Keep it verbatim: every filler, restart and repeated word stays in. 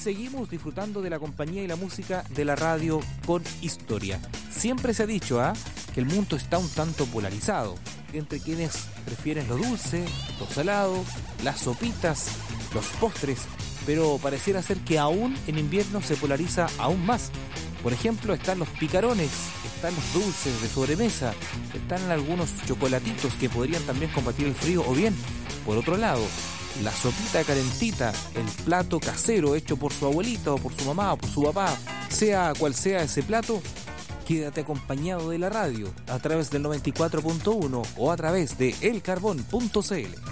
seguimos disfrutando de la compañía y la música de la radio con historia. Siempre se ha dicho ¿ah? que el mundo está un tanto polarizado entre quienes prefieren lo dulce, lo salado, las sopitas, los postres, pero pareciera ser que aún en invierno se polariza aún más. Por ejemplo, están los picarones, están los dulces de sobremesa, están algunos chocolatitos que podrían también combatir el frío, o bien, por otro lado, la sopita calentita, el plato casero hecho por su abuelita o por su mamá o por su papá, sea cual sea ese plato, quédate acompañado de la radio a través del noventa y cuatro punto uno o a través de el carbón punto c l.